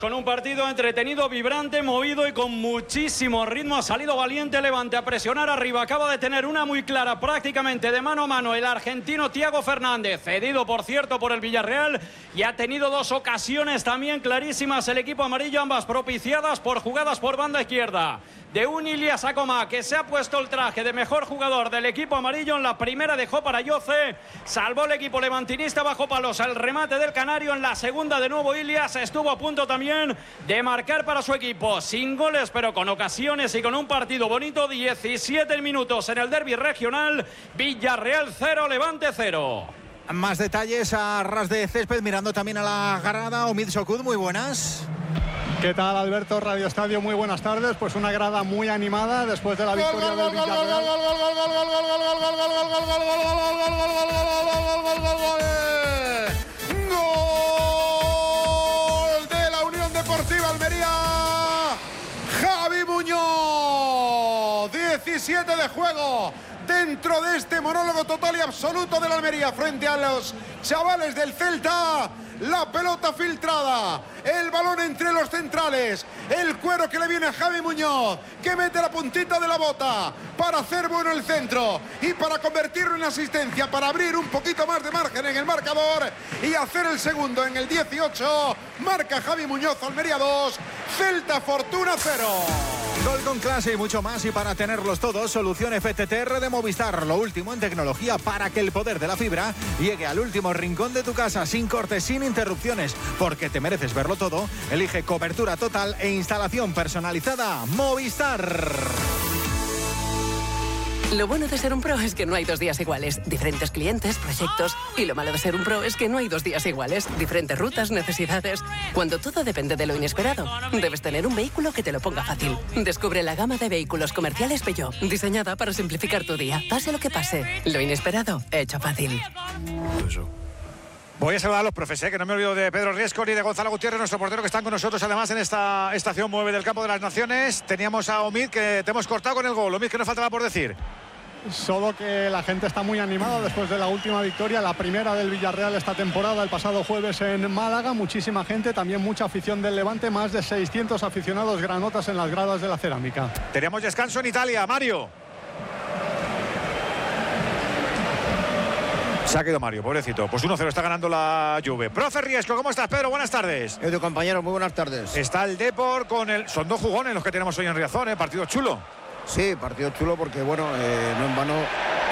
Con un partido entretenido, vibrante, movido y con muchísimo ritmo. Ha salido valiente Levante a presionar arriba. Acaba de tener una muy clara, prácticamente de mano a mano, el argentino Thiago Fernández, cedido por cierto por el Villarreal, y ha tenido dos ocasiones también clarísimas el equipo amarillo, ambas propiciadas por jugadas por banda izquierda de un Ilias Acoma, que se ha puesto el traje de mejor jugador del equipo amarillo. En la primera dejó para Yoce, salvó el equipo levantinista bajo palos el remate del canario. En la segunda de nuevo Ilias estuvo a punto también de marcar para su equipo, sin goles pero con ocasiones y con un partido bonito. 17 minutos en el derbi regional. Villarreal 0, Levante 0. Más detalles a ras de césped, mirando también a la grada. Omid Socud, muy buenas. ¿Qué tal, Alberto? Radio Estadio, muy buenas tardes. Pues una grada muy animada después de la victoria del Villarreal. ¡Gol de la Unión Deportiva Almería! Javi Muñoz, 17 de juego. Dentro de este monólogo total y absoluto de la Almería frente a los chavales del Celta. La pelota filtrada, el balón entre los centrales, el cuero que le viene a Javi Muñoz, que mete la puntita de la bota para hacer bueno el centro y para convertirlo en asistencia, para abrir un poquito más de margen en el marcador y hacer el segundo en el 18. Marca Javi Muñoz, Almería 2, Celta Fortuna 0. Gol con clase y mucho más, y para tenerlos todos, solución FTTR de Movistar, lo último en tecnología para que el poder de la fibra llegue al último rincón de tu casa, sin cortes, sin interrupciones, porque te mereces verlo todo. Elige cobertura total e instalación personalizada Movistar. Lo bueno de ser un pro es que no hay dos días iguales. Diferentes clientes, proyectos. Y lo malo de ser un pro es que no hay dos días iguales. Diferentes rutas, necesidades. Cuando todo depende de lo inesperado, debes tener un vehículo que te lo ponga fácil. Descubre la gama de vehículos comerciales Peugeot, diseñada para simplificar tu día. Pase lo que pase, lo inesperado, hecho fácil. Voy a saludar a los profes, que no me olvido de Pedro Riesco y de Gonzalo Gutiérrez, nuestro portero, que están con nosotros además en esta estación 9 del Campo de las Naciones. Teníamos a Omid, que te hemos cortado con el gol. Omid, ¿qué nos faltaba por decir? Solo que la gente está muy animada después de la última victoria, la primera del Villarreal esta temporada, el pasado jueves en Málaga. Muchísima gente, también mucha afición del Levante, más de 600 aficionados granotas en las gradas de la Cerámica. Teníamos descanso en Italia, Mario. Se ha quedado Mario, pobrecito. Pues 1-0 está ganando la Juve. Profe Riesco, ¿cómo estás, Pedro? Buenas tardes. Tu compañero, muy buenas tardes. Está el Depor con el... Son dos jugones los que tenemos hoy en Riazón, partido chulo. Sí, partido chulo porque, bueno, no en vano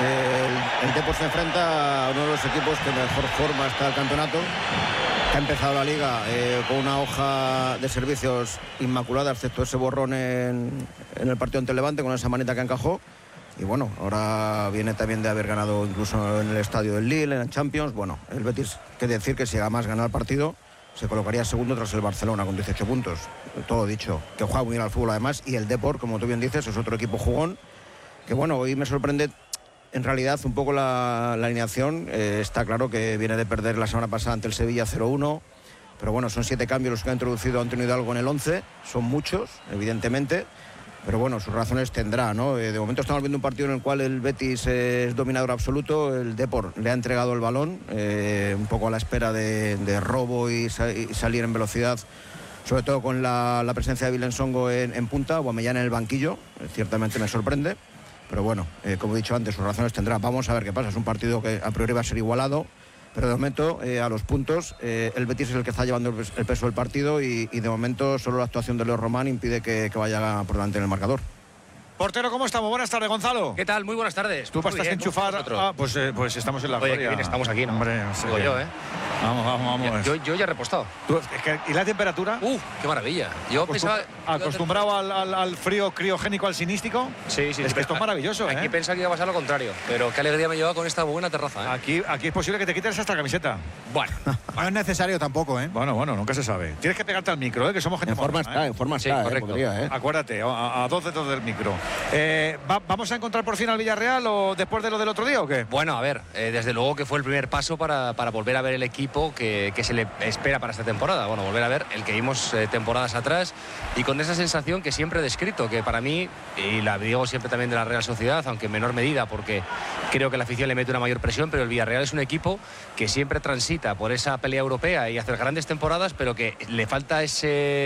el Depor se enfrenta a uno de los equipos que mejor forma está el campeonato, que ha empezado la liga con una hoja de servicios inmaculada, excepto ese borrón en el partido ante el Levante, con esa manita que encajó. Y bueno, ahora viene también de haber ganado incluso en el estadio del Lille, en el Champions. Bueno, el Betis, que decir que si además gana el partido, se colocaría segundo tras el Barcelona con 18 puntos. Todo dicho, que juega muy bien al fútbol además. Y el Depor, como tú bien dices, es otro equipo jugón. Que bueno, hoy me sorprende en realidad un poco la alineación. Está claro que viene de perder la semana pasada ante el Sevilla 0-1. Pero bueno, son 7 cambios los que ha introducido Antonio Hidalgo en el 11. Son muchos, evidentemente. Pero bueno, sus razones tendrá, ¿no? De momento estamos viendo un partido en el cual el Betis es dominador absoluto. El Depor le ha entregado el balón, un poco a la espera de robo y salir en velocidad, sobre todo con la presencia de Vilén Songo en punta, Aubameyang en el banquillo. Ciertamente me sorprende, pero bueno, como he dicho antes, sus razones tendrá. Vamos a ver qué pasa. Es un partido que a priori va a ser igualado, pero de momento, a los puntos, el Betis es el que está llevando el peso del partido y de momento solo la actuación de Leo Román impide que vaya por delante en el marcador. Portero, ¿cómo estamos? Buenas tardes, Gonzalo. ¿Qué tal? Muy buenas tardes. Tú estás enchufar. Pues estamos en la Oye, gloria. bien, estamos aquí, ¿no? Hombre, no sé. Digo yo, ¿eh? Vamos. Yo ya he repostado. ¿Y la temperatura? ¡Qué maravilla! Yo pensaba... ¿Acostumbrado al frío criogénico alcinístico? Sí. Es que esto es maravilloso, Aquí pensaba que iba a pasar lo contrario, pero qué alegría me lleva con esta buena terraza, ¿eh? Aquí es posible que te quites hasta la camiseta. Bueno, no es necesario tampoco, ¿eh? Bueno, nunca se sabe. Tienes que pegarte al micro, que somos gente En forma moderna, está, correcto. podría, Acuérdate, a 2 dedos del micro. ¿Vamos a encontrar por fin al Villarreal o después de lo del otro día o qué? Bueno, a ver, desde luego que fue el primer paso para volver a ver el equipo que se le espera para esta temporada. Bueno, volver a ver el que vimos temporadas atrás y con esa sensación que siempre he descrito, que para mí, y la digo siempre también de la Real Sociedad, aunque en menor medida porque creo que la afición le mete una mayor presión, pero el Villarreal es un equipo que siempre transita por esa pelea europea y hace grandes temporadas, pero que le falta ese